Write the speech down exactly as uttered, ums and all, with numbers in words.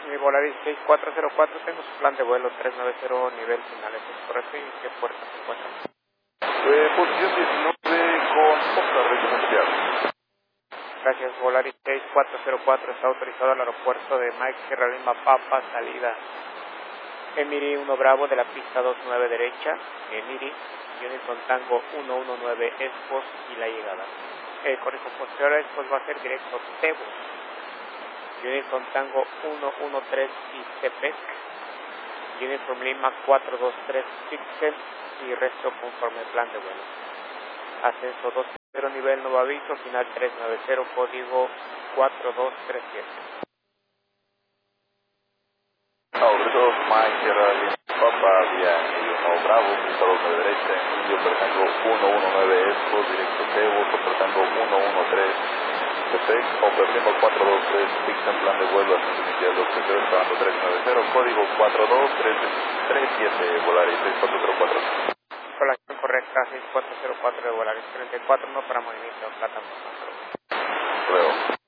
mi Volaris seis cuatro cero cuatro, tengo su plan de vuelo tres nueve cero, nivel final, ¿eso es correcto? ¿Y en qué puerta se encuentra? Eh, posición diecinueve con Costa Residencial. Gracias, Volaris seis cuatro cero cuatro, está autorizado al aeropuerto de Mike Sierra Lima Papa, salida Emiri uno Bravo de la pista dos nueve derecha, Emiri, Unison Tango uno uno nueve Expos y la llegada. El código posterior a Expos va a ser directo Tebo, Unison Tango uno uno tres y Tepec, Uniform Lima cuatro dos tres Pixel y resto conforme plan de vuelo. Ascenso dos cero, nivel nuevo aviso, final tres nueve cero, código cuatro dos tres siete. Autorizado Mike Sierra Lima Papa vía uno Bravo, pista dos nueve derecha, Indio Pertango uno uno nueve Expos, directo Tebo, Pertango uno uno tres Tepec, Operación cuatro dos tres Pixel, plan de vuelo, ascenso inicial dos cero, esperando tres nueve cero, código cuatro dos tres siete, Volaris seis cuatro cero cuatro. Colación correcta seis cuatro cero cuatro de Volaris treinta y cuatro, no para movimiento de plataforma. Luego.